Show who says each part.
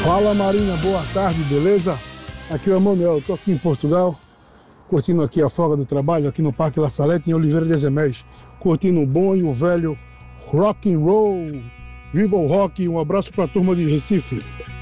Speaker 1: Fala Marina, boa tarde, beleza? Aqui é o Emanuel, estou aqui em Portugal, curtindo aqui a folga do trabalho, aqui no Parque La Salete, em Oliveira de Azeméis, curtindo o bom e o velho rock and roll. Viva o rock, um abraço para a turma de Recife.